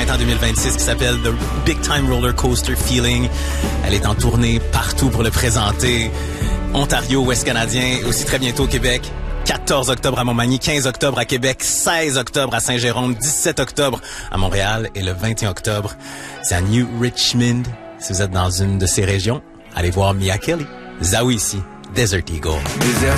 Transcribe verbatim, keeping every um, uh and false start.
printemps deux mille vingt-six qui s'appelle The Big Time Roller Coaster Feeling. Elle est en tournée partout pour le présenter. Ontario, Ouest canadien, aussi très bientôt au Québec. quatorze octobre à Montmagny, quinze octobre à Québec, seize octobre à Saint-Jérôme, dix-sept octobre à Montréal et le vingt et un octobre, c'est à New Richmond. Si vous êtes dans une de ces régions, allez voir Mia Kelly. Zawi ici, Desert Eagle.